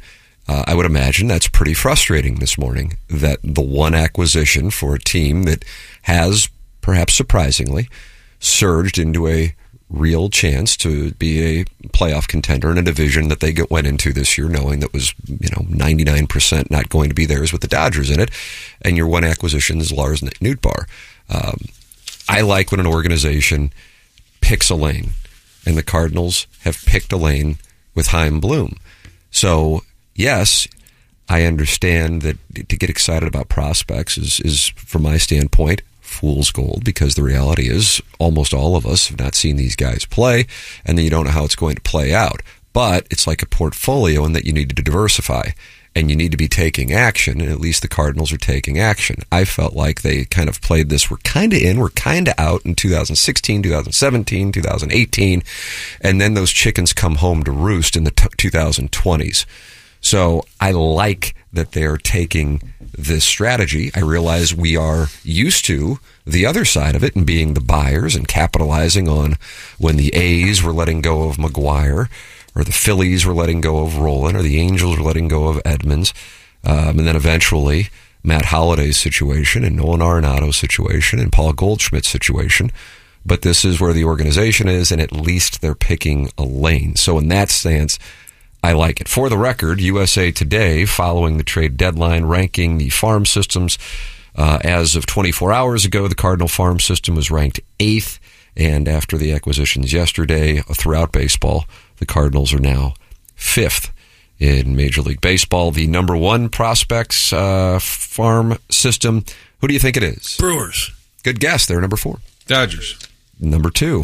Uh, I would imagine that's pretty frustrating this morning, that the one acquisition for a team that has, perhaps surprisingly, surged into a real chance to be a playoff contender in a division that they get, went into this year knowing that was, you know, ninety-nine percent not going to be theirs with the Dodgers in it, and your one acquisition is Lars Nootbaar. Um, I like when an organization picks a lane, and the Cardinals have picked a lane with Chaim Bloom. So, yes, I understand that to get excited about prospects is, is from my standpoint, fool's gold, because the reality is almost all of us have not seen these guys play, and then you don't know how it's going to play out. But it's like a portfolio in that you need to diversify, and you need to be taking action, and at least the Cardinals are taking action. I felt like they kind of played this, we're kind of in, we're kind of out in two thousand sixteen, two thousand seventeen, two thousand eighteen, and then those chickens come home to roost in the t- twenty twenties. So I like that they're taking this strategy. I realize we are used to the other side of it and being the buyers and capitalizing on when the A's were letting go of McGuire, or the Phillies were letting go of Rolen, or the Angels were letting go of Edmonds. Um, and then eventually Matt Holliday's situation and Nolan Arenado's situation and Paul Goldschmidt's situation. But this is where the organization is, and at least they're picking a lane. So in that stance, I like it. For the record, U S A Today, following the trade deadline, ranking the farm systems. Uh, as of twenty-four hours ago, the Cardinal farm system was ranked eighth. And after the acquisitions yesterday throughout baseball, the Cardinals are now fifth in Major League Baseball. The number one prospects uh, farm system, who do you think it is? Brewers. Good guess. They're number four. Dodgers. Number two.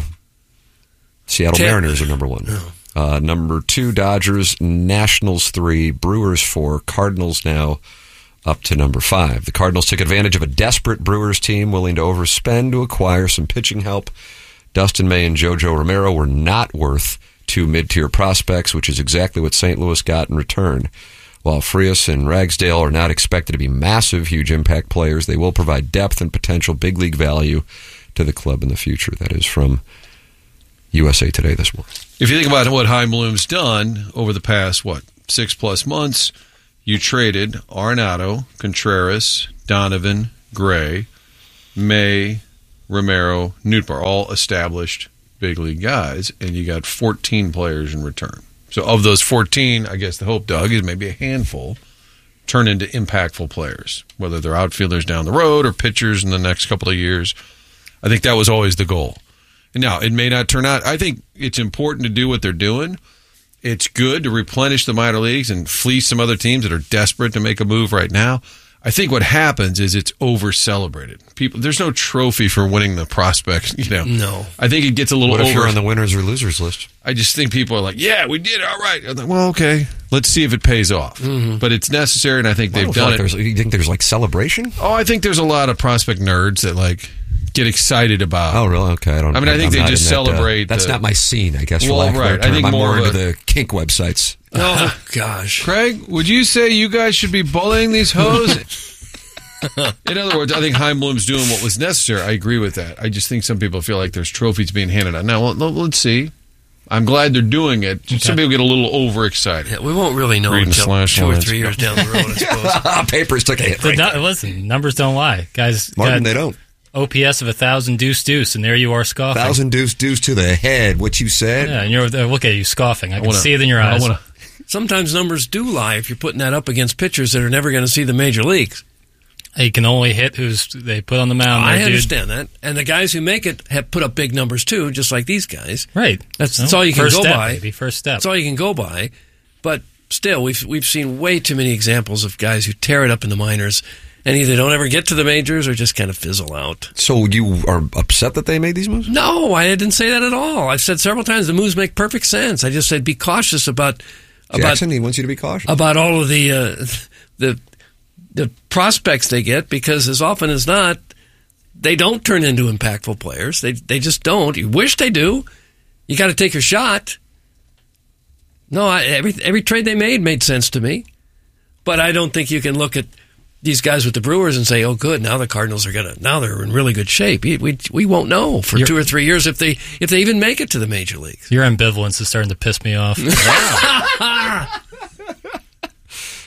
Seattle Ten. Mariners are number one. No. Uh, number two, Dodgers. Nationals three. Brewers four. Cardinals now up to number five. The Cardinals took advantage of a desperate Brewers team willing to overspend to acquire some pitching help. Dustin May and JoJo Romero were not worth two mid-tier prospects, which is exactly what Saint Louis got in return. While Frias and Ragsdale are not expected to be massive, huge impact players, they will provide depth and potential big league value to the club in the future. That is from U S A Today this morning. If you think about what Chaim Bloom's done over the past, what, six plus months, you traded Arenado, Contreras, Donovan, Gray, May, Romero, Nootbaar, all established big league guys, and you got fourteen players in return. So of those fourteen, I guess the hope, Doug, is maybe a handful turn into impactful players, whether they're outfielders down the road or pitchers in the next couple of years. I think that was always the goal. And now, it may not turn out. I think it's important to do what they're doing. It's good to replenish the minor leagues and fleece some other teams that are desperate to make a move right now. I think what happens is it's over-celebrated. People, there's no trophy for winning the prospect, you know. No. I think it gets a little What if over. you're on the winners or losers list? I just think people are like, yeah, we did it, all right. I'm like, well, okay, let's see if it pays off. Mm-hmm. But it's necessary, and I think I they've don't feel done like it. there's- You think there's like celebration? Oh, I think there's a lot of prospect nerds that like get excited about. Oh, really? Okay, I don't. I mean, I think I'm they not just in that, uh, celebrate. that's the- not my scene, I guess. For Well, lack of a right. better term. I think I'm more more of into a- the kink websites. Oh, gosh. Craig, would you say you guys should be bullying these hoes? In other words, I think Chaim Bloom's doing what was necessary. I agree with that. I just think some people feel like there's trophies being handed out. Now, let- let's see. I'm glad they're doing it. Just Some people get a little overexcited. Yeah, we won't really know Reading until slash two or lines. three years down the road, I suppose. Papers took a hit. The nu- listen, numbers don't lie, guys. Martin, got they don't. O P S of a thousand deuce deuce, and there you are scoffing. Thousand deuce deuce to the head. What you said? Yeah, and you're uh, look at you scoffing. I, I can wanna- see it in your I eyes. wanna- Sometimes numbers do lie if you're putting that up against pitchers that are never going to see the major leagues. He can only hit who's they put on the mound. I there, dude. understand that, and the guys who make it have put up big numbers too, just like these guys. Right. That's, No, that's all you can first go step, by. baby, first step. That's all you can go by. But still, we've we've seen way too many examples of guys who tear it up in the minors and either don't ever get to the majors or just kind of fizzle out. So you are upset that they made these moves? No, I didn't say that at all. I've said several times the moves make perfect sense. I just said be cautious about about Jackson, he wants you to be cautious. about all of the uh, the the prospects they get, because as often as not, they don't turn into impactful players. They they just don't. You wish they do. You got to take your shot. No, I, every every trade they made made sense to me, but I don't think you can look at these guys with the Brewers and say, "Oh, good, now the Cardinals are gonna now they're in really good shape." We we, we won't know for You're- two or three years if they if they even make it to the major leagues. Your ambivalence is starting to piss me off.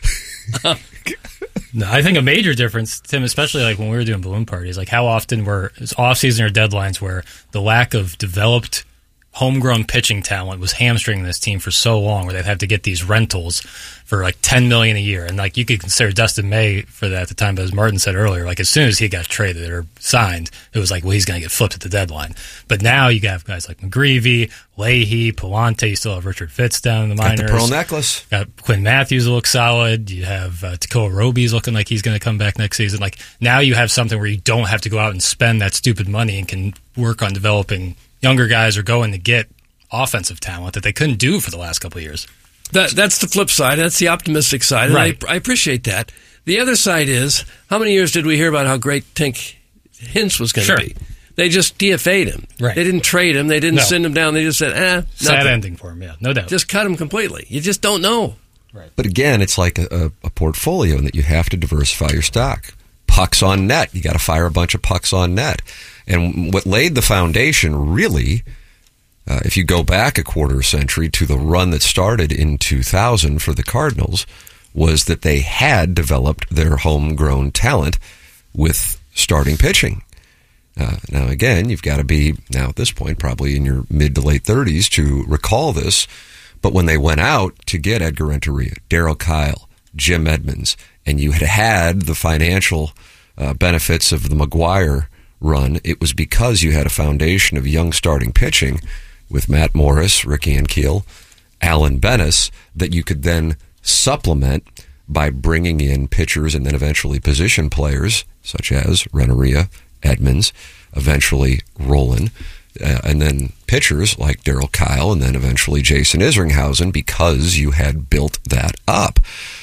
No, I think a major difference, Tim, especially like when we were doing balloon parties, like how often were off-season or deadlines where the lack of developed homegrown pitching talent was hamstringing this team for so long, where they'd have to get these rentals for like ten million dollars a year. And like you could consider Dustin May for that at the time, but as Martin said earlier, like as soon as he got traded or signed, it was like, well, he's going to get flipped at the deadline. But now you have guys like McGreevy, Leahy, Palante, you still have Richard Fitz down in the minors. Got the pearl necklace. Got Quinn Matthews who looks solid. You have uh, Tekoa Roby's looking like he's going to come back next season. Like now you have something where you don't have to go out and spend that stupid money and can work on developing younger guys or go in to get offensive talent that they couldn't do for the last couple of years. That That's the flip side. That's the optimistic side. And right. I, I appreciate that. The other side is, how many years did we hear about how great Tink Hintz was going to sure. be? They just D F A'd him. Right. They didn't trade him. They didn't No. send him down. They just said, eh, Sad nothing. ending for him, yeah, no doubt. Just cut him completely. You just don't know. Right. But again, it's like a, a, a portfolio in that you have to diversify your stock. Pucks on net. You got to fire a bunch of pucks on net. And what laid the foundation, really, uh, if you go back a quarter century to the run that started in two thousand for the Cardinals, was that they had developed their homegrown talent with starting pitching. Uh, now, again, you've got to be, now at this point, probably in your mid to late thirties to recall this, but when they went out to get Edgar Renteria, Darryl Kyle, Jim Edmonds, and you had had the financial uh, benefits of the McGuire run, it was because you had a foundation of young starting pitching with Matt Morris, Rick Ankiel, Alan Bennis, that you could then supplement by bringing in pitchers and then eventually position players such as Renteria, Edmonds, eventually Roland, uh, and then pitchers like Darryl Kyle and then eventually Jason Isringhausen, because you had built that up.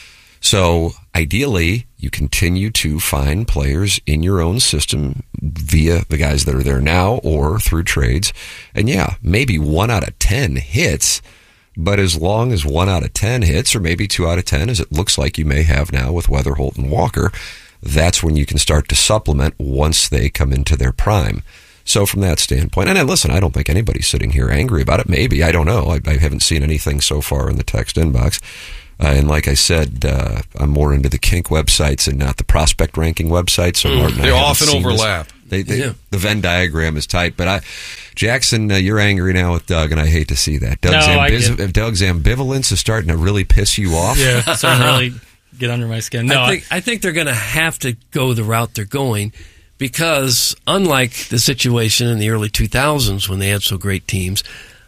So ideally, you continue to find players in your own system via the guys that are there now or through trades. And yeah, maybe one out of ten hits, but as long as one out of ten hits, or maybe two out of ten, as it looks like you may have now with Weatherholt and Walker, that's when you can start to supplement once they come into their prime. So from that standpoint, and I, listen, I don't think anybody's sitting here angry about it. Maybe, I don't know. I, I haven't seen anything so far in the text inbox. Uh, and like I said, uh, I'm more into the kink websites and not the prospect ranking websites. So Martin, they I often seen overlap. They, they, Yeah. The Venn diagram is tight. But I, Jackson, uh, you're angry now with Doug, and I hate to see that. Doug's, No, I ambiz- get- Doug's ambivalence is starting to really piss you off. Yeah, it's starting to really get under my skin. No, I think, I think they're going to have to go the route they're going, because unlike the situation in the early two thousands when they had so great teams,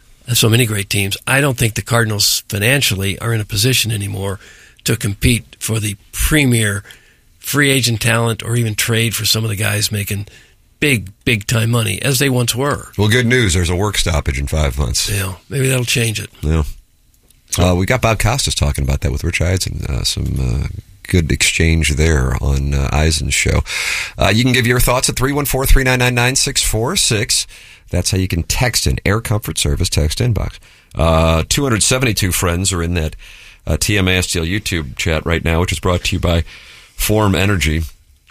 so many great teams, I don't think the Cardinals financially are in a position anymore to compete for the premier free agent talent or even trade for some of the guys making big, big time money as they once were. Well, good news. There's a work stoppage in five months. Yeah, maybe that'll change it. Yeah. Uh, we got Bob Costas talking about that with Rich Eisen. Uh, some uh, good exchange there on uh, Eisen's show. Uh, you can give your thoughts at three one four, three nine nine, nine six four six. That's how you can text in. Air Comfort Service text inbox. Uh, two hundred seventy-two friends are in that uh, T M A S T L YouTube chat right now, which is brought to you by Form Energy.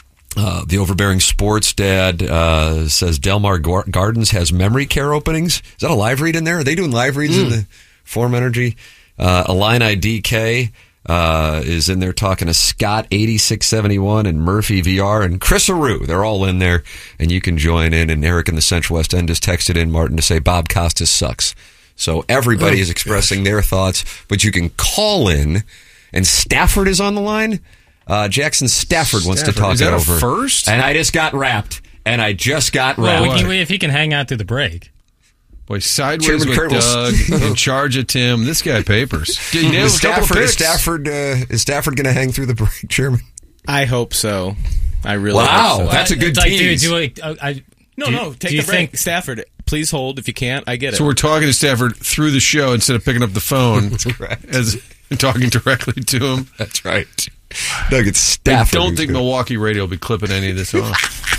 Uh, the Overbearing Sports Dad uh, says Delmar Gar- Gardens has memory care openings. Is that a live read in there? Are they doing live reads mm. in the Form Energy? Uh, Illini D K uh, is in there talking to Scott eighty-six seventy-one and Murphy V R and Chris Aru. They're all in there, and you can join in. And Eric in the Central West End has texted in Martin to say Bob Costas sucks. So everybody oh, is expressing gosh. their thoughts, but you can call in. And Stafford is on the line. Uh, Jackson Stafford, Stafford wants to talk is that it over. A first? And I just got wrapped. And I just got well, wrapped. We can, if he can hang out through the break. Boy, sideways Chairman with Curtis. Doug, in charge of Tim. This guy papers. Is Stafford, is Stafford, uh, is Stafford going to hang through the break, Chairman? I hope so. I really wow, hope so. That's a good like, tease. Do, do, like, uh, I, no, do, no, take do the break. Think, Stafford, please hold. If you can't, I get it. So we're talking to Stafford through the show instead of picking up the phone. That's correct. As, and talking directly to him. That's right. Doug, it's Stafford. I don't think Milwaukee Radio will be clipping any of this off.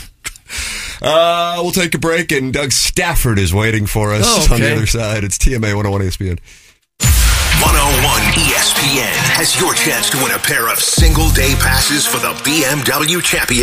Uh, we'll take a break, and Doug Stafford is waiting for us oh, okay. on the other side. It's T M A one oh one E S P N. one oh one E S P N has your chance to win a pair of single-day passes for the B M W Championship.